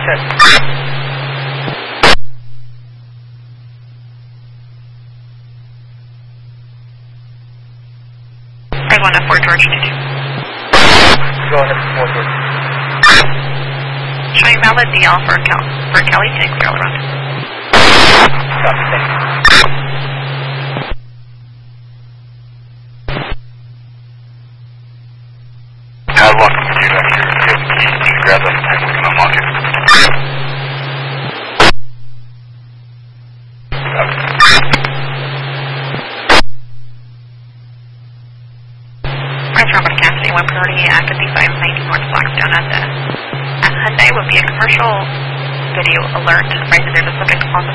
I want a Fort George 2. Go ahead, Fort George. Showing valid DL for Kelly, and clear all around. Copy, thank you. Padlock continued after you have the key. You can grab that and we can unlock it. Prince Robert Cassidy, 1 priority at 5590 North Blackstone at Hyundai will be a commercial video alert. Advising there's a subject on the